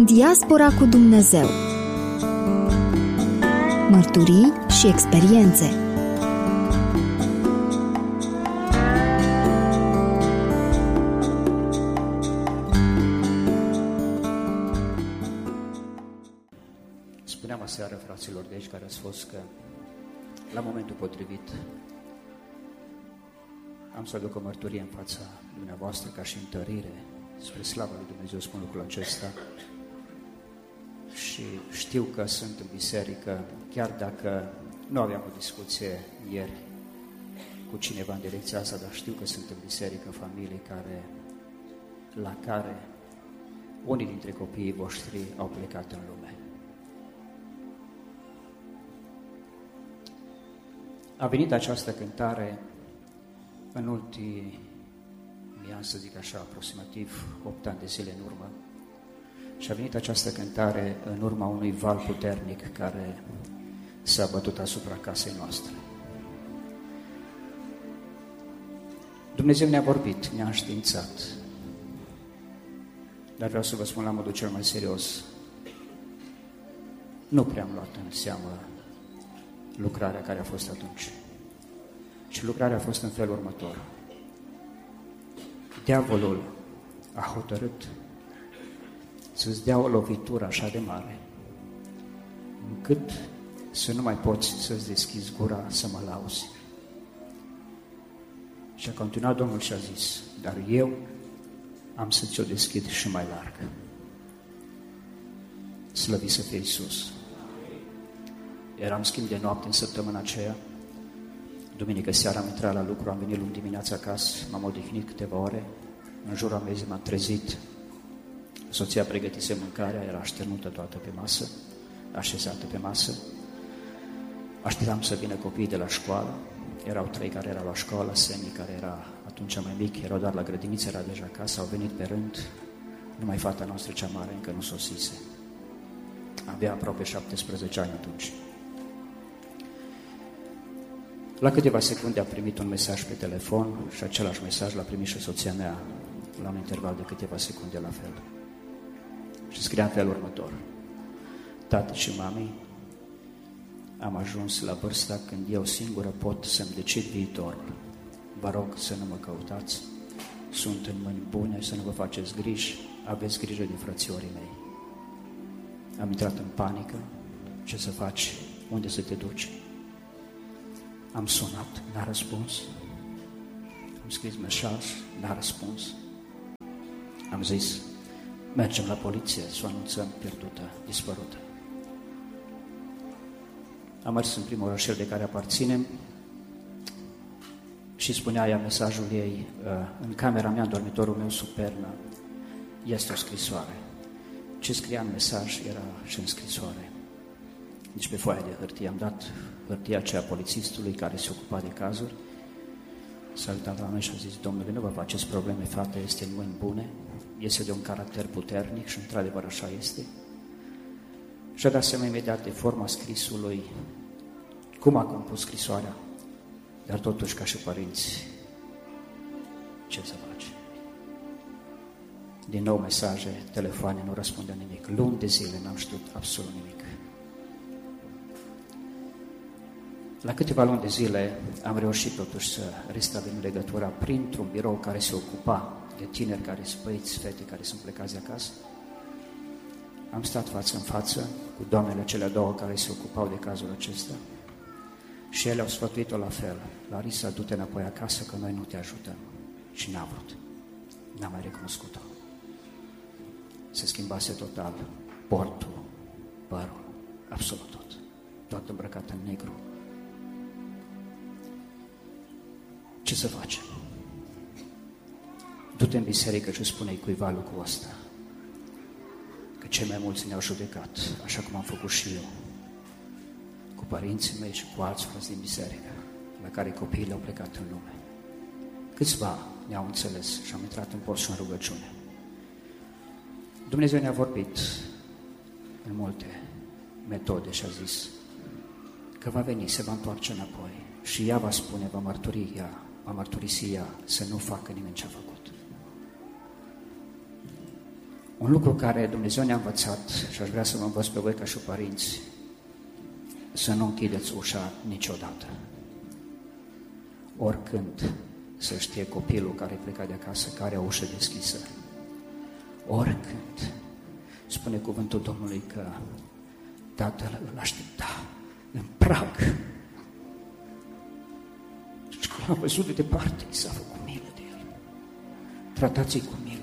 Diaspora cu Dumnezeu. Mărturii și experiențe. Spuneam aseară fraților de aici care ați fost că la momentul potrivit am să aduc o mărturie în fața dumneavoastră ca și întărire. Spre slava lui Dumnezeu spun lucrul acesta și știu că sunt în biserică, chiar dacă nu aveam o discuție ieri cu cineva în direcția asta, dar știu că sunt în biserică familii la care unii dintre copiii voștri au plecat în lume. A venit această cântare în ultimii ani, să zic așa, aproximativ 8 ani de zile în urmă, și a venit această cântare în urma unui val puternic care s-a bătut asupra casei noastre. Dumnezeu ne-a vorbit, ne-a înștiințat, dar vreau să vă spun la modul cel mai serios, nu prea am luat în seamă lucrarea care a fost atunci. Și lucrarea a fost în felul următor. Diavolul a hotărât să-ți dea o lovitură așa de mare, încât să nu mai poți să-ți deschizi gura să mă lauzi. Și a continuat Domnul și a zis, dar eu am să ți-o deschid și mai larg. Slăvit să fie Iisus! Eram schimb de noapte în săptămâna aceea. Duminică seara am intrat la lucru, am venit luni dimineața acasă, m-am odihnit câteva ore. În jurul amiezii m-am trezit. Soția pregătise mâncarea, era așternută toată pe masă, așezată pe masă. Așteptam să vină copiii de la școală. Erau 3 care erau la școală, Semi, care era atunci mai mic, erau doar la grădiniță, era deja acasă, au venit pe rând. Numai fata noastră cea mare încă nu sosise. Avea aproape 17 ani atunci. La câteva secunde a primit un mesaj pe telefon și același mesaj l-a primit și soția mea la un interval de câteva secunde la fel. Și scria în felul următor. Tată și mami, am ajuns la vârsta când eu singură pot să-mi decid viitorul. Vă rog să nu mă căutați, sunt în mâini bune, să nu vă faceți griji, aveți grijă de frățiorii mei. Am intrat în panică, ce să faci, unde să te duci? Am sunat, n-a răspuns. Am scris mesaj, n-a răspuns. Am zis, mergem la poliție să o anunțăm pierdută, dispărută. Am mers în primul orășel de care aparținem și spunea ea mesajul ei, în camera mea, în dormitorul meu sub pernă, este o scrisoare. Ce scria în mesaj era și în scrisoare. Deci pe foaia de hârtie am dat hârtia aceea polițistului care se ocupa de cazuri. S-a uitat la noi și a zis, domnule, nu vă faceți probleme, fata este în mâini bune, este de un caracter puternic și într-adevăr așa este. Și a dat seama imediat de forma scrisului, cum a compus scrisoarea, dar totuși ca și părinți, ce să faci? Din nou mesaje, telefoane, nu răspundea nimic. Luni de zile n-am știut absolut nimic. La câteva luni de zile am reușit totuși să restabilim legătura printr-un birou care se ocupa de tineri care sunt băieți, fete care sunt plecați de acasă. Am stat față în față cu doamnele cele două care se ocupau de cazul acesta și ele au sfătuit-o la fel. Larisa, du-te înapoi acasă că noi nu te ajutăm. Și n-a vrut. N-a mai recunoscut-o. Se schimbase total portul, părul, absolut tot. Tot îmbrăcat în negru. Ce să facem? Du-te în biserică și spune-i cuiva lucrul ăsta. Că cei mai mulți ne-au judecat, așa cum am făcut și eu, cu părinții mei și cu alți frați din biserică, la care copiii au plecat în lume. Câțiva ne-au înțeles și am intrat în post și în rugăciune. Dumnezeu ne-a vorbit în multe metode și a zis că va veni, se va întoarce înapoi și ea va spune, va mărturisi ea să nu facă nimeni ce a făcut. Un lucru care Dumnezeu ne-a învățat și aș vrea să vă învăț pe voi ca și părinți, să nu închideți ușa niciodată. Oricând să știe copilul care pleca de acasă, care are o ușă deschisă. Oricând. Spune cuvântul Domnului că tatăl îl aștepta în prag. Și când l-a văzut de departe, i s-a făcut milă de el. Tratați-i cu milă.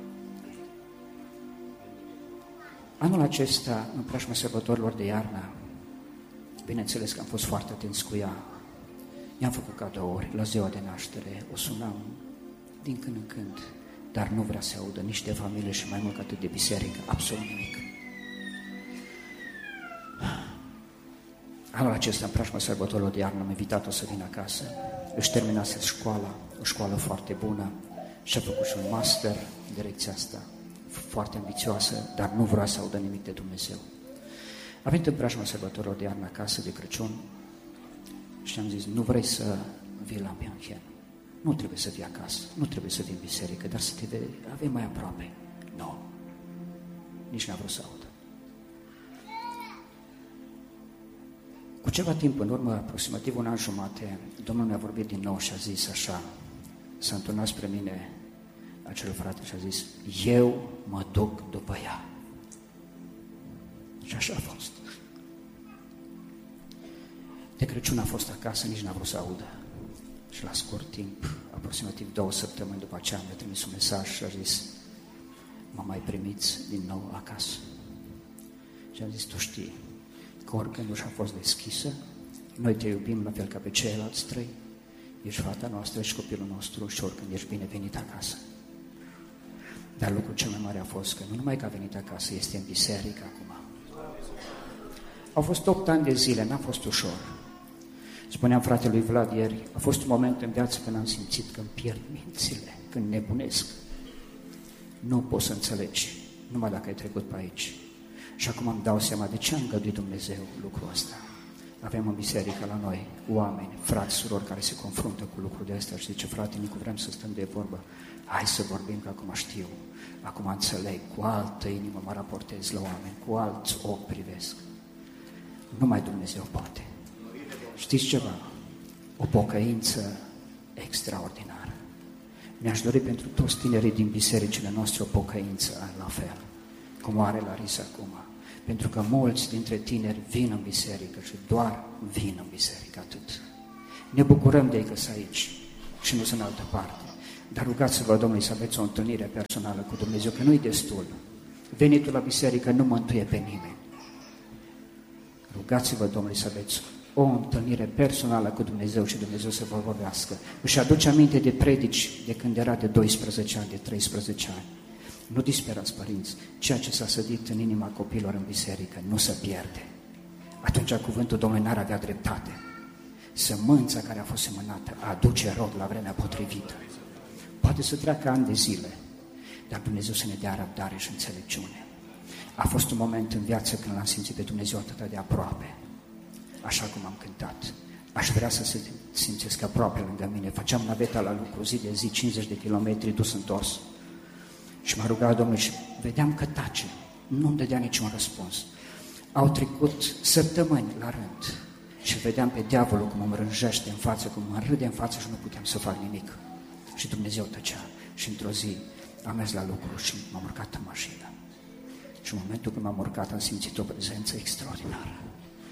Anul acesta, în preajma sărbătorilor de iarnă, bineînțeles că am fost foarte atenți cu ea. I-am făcut cadouri la ziua de naștere, o sunam din când în când, dar nu vrea să audă nici de familie și mai mult ca atât de biserică, absolut nimic. Anul acesta, în preajma sărbătorilor de iarnă, am invitat-o să vină acasă. Își terminase școala, o școală foarte bună și a făcut și un master în direcția asta, foarte ambițioasă, dar nu vrea să audă nimic de Dumnezeu. A venit în preajma sărbătorilor de iarnă acasă de Crăciun și am zis, nu vrei să vii la Bianchen? Nu trebuie să vii acasă, nu trebuie să vii în biserică, dar să te avem mai aproape. Nu, nici n-a vrut să audă. Cu ceva timp în urmă, aproximativ un an jumate, Domnul ne-a vorbit din nou și a zis așa, s-a întâlnit spre mine acel frate și a zis, eu mă duc după ea. Și așa a fost. De Crăciun a fost acasă, nici n-a vrut să audă. Și la scurt timp, aproximativ 2 săptămâni după aceea, mi-a trimis un mesaj și a zis, mă mai primiți din nou acasă? Și a zis, tu știi că oricând ușa a fost deschisă, noi te iubim la fel ca pe ceilalți 3, ești fata noastră, ești copilul nostru și oricând ești binevenit acasă. Dar lucrul cel mai mare a fost că nu numai că a venit acasă, este în biserică acum. Au fost 8 ani de zile, n-a fost ușor. Spuneam fratelui Vlad ieri, a fost un moment în viață când am simțit că îmi pierd mințile, când nebunesc. Nu poți să înțelegi, numai dacă ai trecut pe aici. Și acum îmi dau seama de ce a îngăduit Dumnezeu lucrul ăsta. Avem în biserică la noi oameni, frați, surori care se confruntă cu lucrul de astea și zice, frate, nici vrem să stăm de vorbă. Hai să vorbim, că acum știu, acum înțeleg, cu altă inimă mă raportez la oameni, cu alți ochi privesc. Numai Dumnezeu poate. Știți ceva? O pocăință extraordinară. Mi-aș dori pentru toți tinerii din bisericile noastre o pocăință la fel, cum o are Larisa acum. Pentru că mulți dintre tineri vin în biserică și doar vin în biserică, atât. Ne bucurăm de ei că sunt aici și nu sunt în altă parte. Dar rugați-vă, Domnului, să aveți o întâlnire personală cu Dumnezeu, că nu-i destul. Venitul la biserică nu mântuie pe nimeni. Rugați-vă, Domnului, să aveți o întâlnire personală cu Dumnezeu și Dumnezeu să vă vorbească. Își aduce aminte de predici de când era de 12 ani, de 13 ani. Nu disperați, părinți, ceea ce s-a sădit în inima copiilor în biserică nu se pierde. Atunci cuvântul Domnului n-ar avea dreptate. Sămânța care a fost semănată aduce rod la vremea potrivită. Poate să treacă ani de zile, dar Dumnezeu să ne dea răbdare și înțelepciune. A fost un moment în viață când l-am simțit pe Dumnezeu atât de aproape, așa cum am cântat. Aș vrea să se simțesc aproape lângă mine. Făceam naveta la lucru zi de zi, 50 de kilometri dus întors. Și m-a rugat Domnul și vedeam că tace. Nu-mi dădea niciun răspuns. Au trecut săptămâni la rând și vedeam pe diavolul cum îmi rânjește în față, cum mă râde în față și nu puteam să fac nimic. Și Dumnezeu tăcea. Și într-o zi am mers la lucru și m-am urcat în mașină. Și în momentul când m-am urcat am simțit o prezență extraordinară.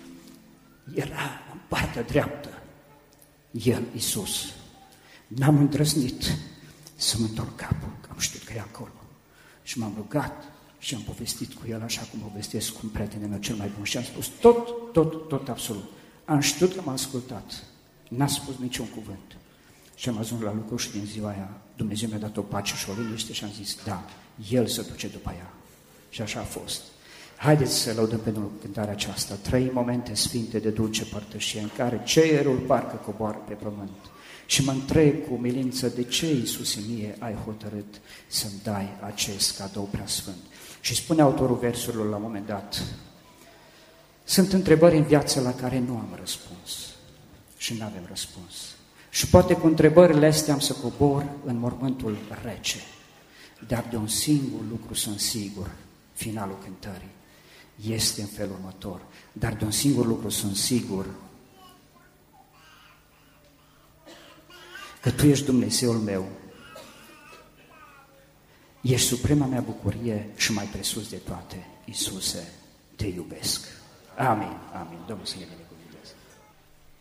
Era în partea dreaptă El, Iisus. N-am îndrăznit să mă întorc capul, că am știut că e acolo. Și m-am rugat și am povestit cu El așa cum povestesc cu un prietenul meu cel mai bun. Și am spus tot absolut. Am știut că m-a ascultat. N-a spus niciun cuvânt. Și am ajuns la lucru și din ziua aia Dumnezeu mi-a dat o pace și o liniște și am zis, da, El se duce după ea. Și așa a fost. Haideți să lăudăm pe Domnul cântarea aceasta. 3 momente sfinte de dulce părtășie în care cerul parcă coboară pe pământ. Și mă întreb cu umilință de ce, Iisuse mie, ai hotărât să-mi dai acest cadou preasfânt. Și spune autorul versurilor la un moment dat, sunt întrebări în viață la care nu am răspuns și nu avem răspuns. Și poate cu întrebările astea am să cobor în mormântul rece, Dar de un singur lucru sunt sigur, finalul cântării, este în felul următor. Dar de un singur lucru sunt sigur, că Tu ești Dumnezeul meu, ești suprema mea bucurie și mai presus de toate, Iisuse, Te iubesc. Amin, amin. Domnul să ne